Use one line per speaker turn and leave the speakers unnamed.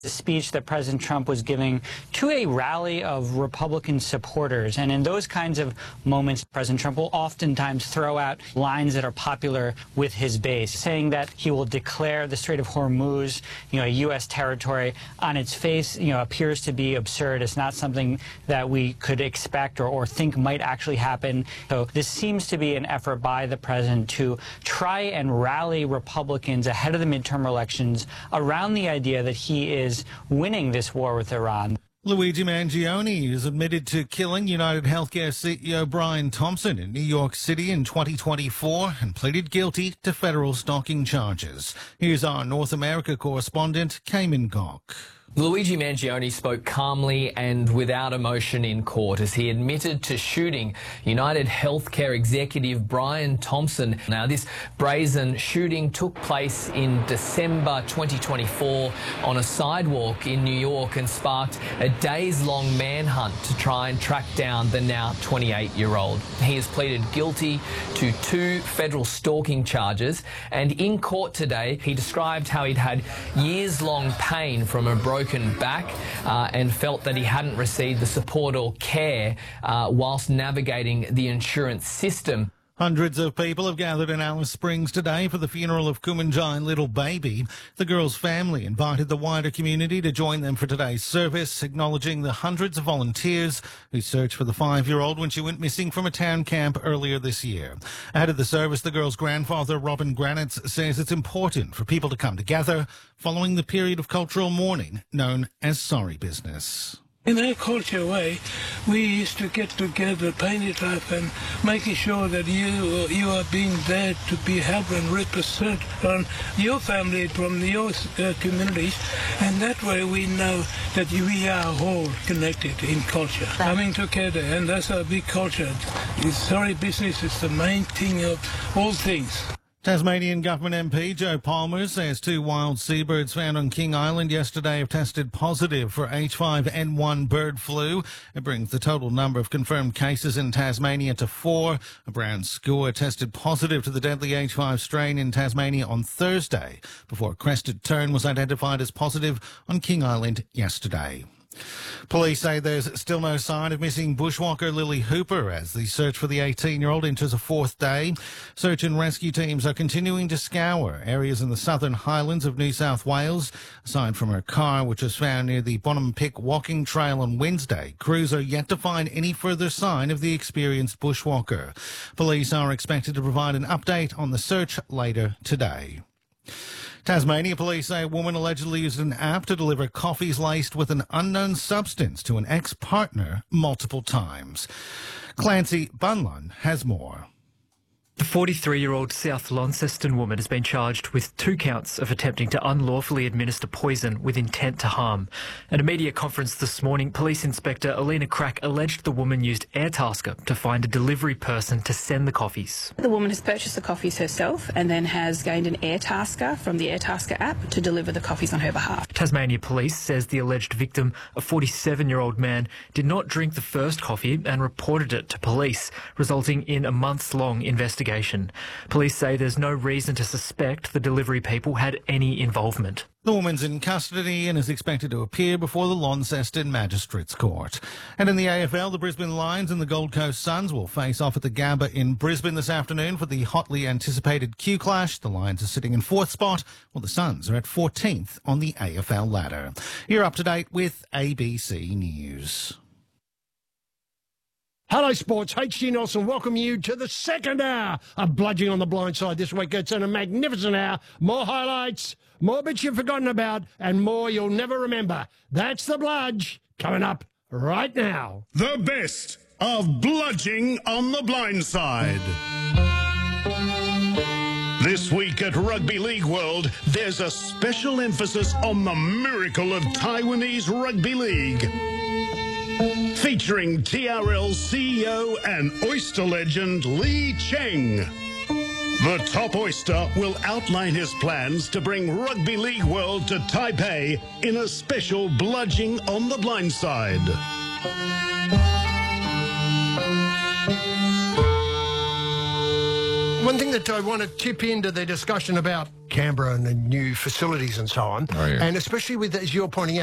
speech that President Trump was giving to a rally of Republican supporters. And in those kinds of moments, President Trump will oftentimes throw out lines that are popular with his base, saying that he will declare the Strait of Hormuz, a U.S. territory. On its face, appears to be absurd. It's not something that we could expect or think might actually happen. So this seems to be an effort by the president to try and rally Republicans ahead of the midterm elections around the idea that he is winning this war with Iran.
Luigi Mangione is admitted to killing United Healthcare CEO Brian Thompson in New York City in 2024 and pleaded guilty to federal stalking charges. Here's our North America correspondent, Cayman Gok.
Luigi Mangione spoke calmly and without emotion in court as he admitted to shooting United Healthcare executive Brian Thompson. Now, this brazen shooting took place in December 2024 on a sidewalk in New York and sparked a days-long manhunt to try and track down the now 28-year-old. He has pleaded guilty to 2 federal stalking charges, and in court today, he described how he'd had years-long pain from a broken back and felt that he hadn't received the support or care whilst navigating the insurance system.
Hundreds of people have gathered in Alice Springs today for the funeral of Kumanjai's little baby. The girl's family invited the wider community to join them for today's service, acknowledging the hundreds of volunteers who searched for the 5-year-old when she went missing from a town camp earlier this year. Ahead of the service, the girl's grandfather, Robin Granitz, says it's important for people to come together following the period of cultural mourning known as sorry business.
In our culture way, we used to get together, paint it up, and making sure that you are being there to be helped and represent on your family from your communities, and that way we know that we are all connected in culture, coming together, and that's our big culture. Sorry business is the main thing of all things.
Tasmanian Government MP Joe Palmer says 2 wild seabirds found on King Island yesterday have tested positive for H5N1 bird flu. It brings the total number of confirmed cases in Tasmania to 4. A brown skua tested positive to the deadly H5 strain in Tasmania on Thursday, before a crested tern was identified as positive on King Island yesterday. Police say there's still no sign of missing bushwalker Lily Hooper as the search for the 18-year-old enters a 4th day. Search and rescue teams are continuing to scour areas in the southern highlands of New South Wales. Aside from her car, which was found near the Bonham-Pick walking trail on Wednesday, crews are yet to find any further sign of the experienced bushwalker. Police are expected to provide an update on the search later today. Tasmania police say a woman allegedly used an app to deliver coffees laced with an unknown substance to an ex-partner multiple times. Clancy Bunlun has more.
The 43-year-old South Launceston woman has been charged with 2 counts of attempting to unlawfully administer poison with intent to harm. At a media conference this morning, Police Inspector Alina Crack alleged the woman used Airtasker to find a delivery person to send the coffees.
The woman has purchased the coffees herself and then has gained an Airtasker from the Airtasker app to deliver the coffees on her behalf.
Tasmania Police says the alleged victim, a 47-year-old man, did not drink the first coffee and reported it to police, resulting in a months-long investigation. Police say there's no reason to suspect the delivery people had any involvement.
The woman's in custody and is expected to appear before the Launceston Magistrates Court. And in the AFL, the Brisbane Lions and the Gold Coast Suns will face off at the Gabba in Brisbane this afternoon for the hotly anticipated Q Clash. The Lions are sitting in 4th spot, while the Suns are at 14th on the AFL ladder. You're up to date with ABC News.
Hello Sports, HG Nelson welcome you to the second hour of Bludging on the Blind Side this week. It's a magnificent hour, more highlights, more bits you've forgotten about, and more you'll never remember. That's the Bludge, coming up right now.
The best of Bludging on the Blind Side. This week at Rugby League World, there's a special emphasis on the miracle of Taiwanese Rugby League. Featuring TRL CEO and oyster legend Lee Cheng. The top oyster will outline his plans to bring Rugby League World to Taipei in a special Bludging on the Blind Side.
One thing that I want to tip into the discussion about Canberra and the new facilities and so on, and especially with, as you're pointing out,